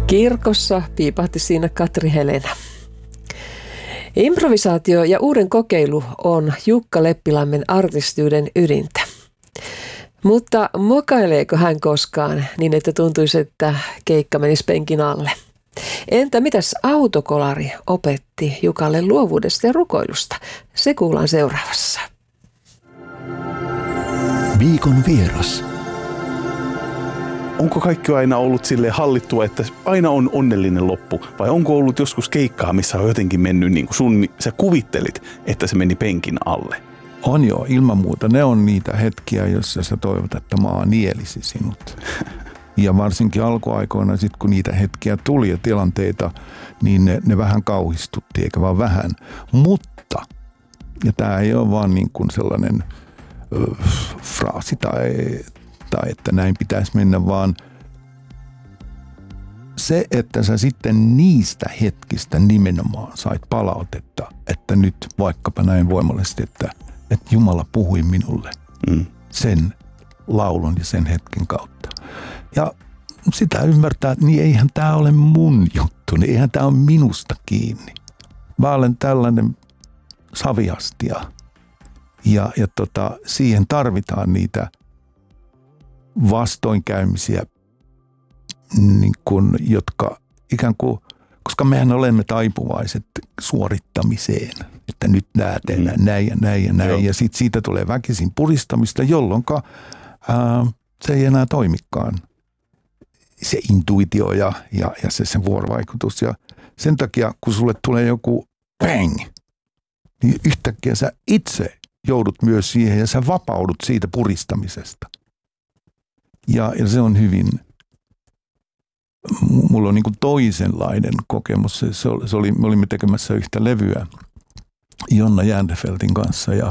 Kirkossa piipahti siinä Katri Helena. Improvisaatio ja uuden kokeilu on Jukka Leppilammen artistiuden ydintä. Mutta mokaileeko hän koskaan niin, että tuntuisi, että keikka menisi penkin alle? Entä mitäs autokolari opetti Jukalle luovuudesta ja rukoilusta? Se kuullaan seuraavassa. Viikon vieras. Onko kaikki aina ollut silleen hallittua, että aina on onnellinen loppu? Vai onko ollut joskus keikkaa, missä on jotenkin mennyt niin kuin sä kuvittelit, että se meni penkin alle? On joo, ilman muuta. Ne on niitä hetkiä, joissa sä toivot, että maa nielisi sinut. Ja varsinkin alkuaikoina, sit kun niitä hetkiä tuli ja tilanteita, niin ne vähän kauhistutti, eikä vaan vähän. Mutta, ja tämä ei ole vaan niin kuin sellainen fraasi tai että näin pitäisi mennä, vaan se, että sä sitten niistä hetkistä nimenomaan sait palautetta, että nyt vaikkapa näin voimallisesti, että Jumala puhui minulle sen laulun ja sen hetken kautta. Ja sitä ymmärtää, että niin eihän tämä ole mun juttu, niin eihän tämä ole minusta kiinni. Mä olen tällainen saviastia ja siihen tarvitaan niitä vastoinkäymisiä, niin kuin, jotka ikään kuin, koska mehän olemme taipuvaiset suorittamiseen, että nyt tehdään näin ja näin ja näin. Joo. Ja sitten siitä tulee väkisin puristamista, jolloin se ei enää toimikaan. Se intuitio ja se vuorovaikutus. Ja sen takia, kun sulle tulee joku bang, niin yhtäkkiä sä itse joudut myös siihen ja sä vapaudut siitä puristamisesta. Ja se on hyvin, mulla on niin kuin toisenlainen kokemus. Me olimme tekemässä yhtä levyä Jonna Jändefeltin kanssa ja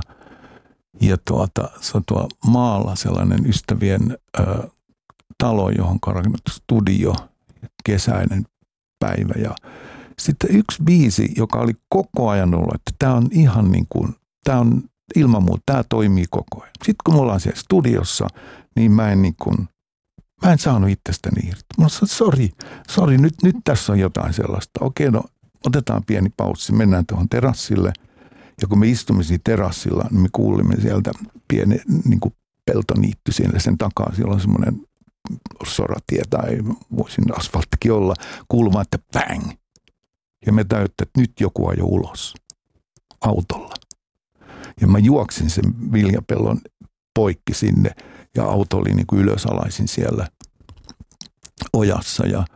se on tuo maalla sellainen ystävien talo, johon on rakennettu studio, kesäinen päivä. Ja sitten yksi biisi, joka oli koko ajan ollut, että tämä on ihan niin kuin, tämä on ilman muuta, tämä toimii koko ajan. Sitten kun me ollaan siellä studiossa, niin mä en saanut itsestäni irti. Mä sanoin, sori, nyt tässä on jotain sellaista. Okei, no otetaan pieni paussi, mennään tuohon terassille. Ja kun me istumme siinä terassilla, niin me kuulimme sieltä pieni niin kuin peltoniitty siellä sen takaa. Siellä on semmoinen soratie tai voisin asfalttikin olla. Kuuluu että bang. Ja me täyttä, että nyt joku ajoi ulos autolla. Ja mä juoksin sen viljapellon poikki sinne. Ja auto oli niin kuin ylösalaisin siellä ojassa ja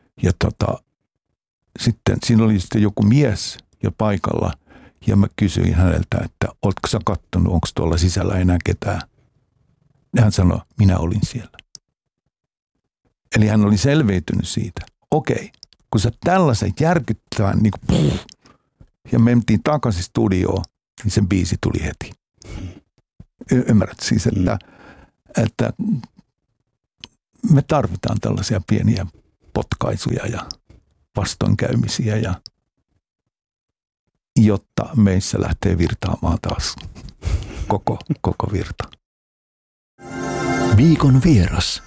sitten siinä oli sitten joku mies jo paikalla ja mä kysyin häneltä, että oletko sä kattonut, onko tuolla sisällä enää ketään. Ja hän sanoi, minä olin siellä. Eli hän oli selviytynyt siitä. Okei, kun sä tällaisen järkyttävän niin kuin, ja mentiin takaisin studioon, niin sen biisi tuli heti. Ymmärrät siis, että me tarvitaan tällaisia pieniä potkaisuja ja vastoinkäymisiä, jotta meissä lähtee virtaamaan taas koko virta. Viikon vieras.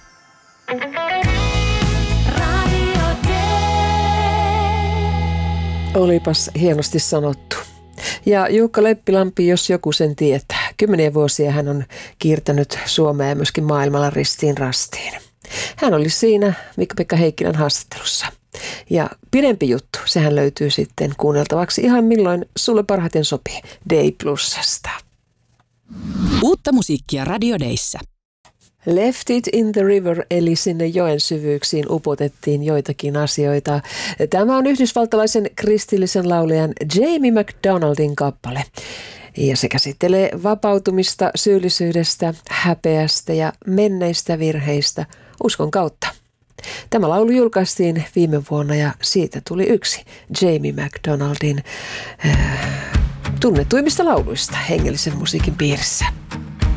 Olipas hienosti sanottu. Ja Jukka Leppilampi, jos joku sen tietää. 10 vuosia hän on kiertänyt Suomea ja myöskin maailmalla ristiin rastiin. Hän oli siinä Mika-Pekka Heikkilän haastattelussa. Ja pidempi juttu, sehän löytyy sitten kuunneltavaksi ihan milloin sulle parhaiten sopii. Day Plusasta. Uutta musiikkia Radio Dayssä. Left it in the river, eli sinne joen syvyyksiin upotettiin joitakin asioita. Tämä on yhdysvaltalaisen kristillisen laulajan Jamie McDonaldin kappale. Ja se käsittelee vapautumista syyllisyydestä, häpeästä ja menneistä virheistä uskon kautta. Tämä laulu julkaistiin viime vuonna ja siitä tuli yksi Jamie McDonaldin tunnetuimmista lauluista hengellisen musiikin piirissä.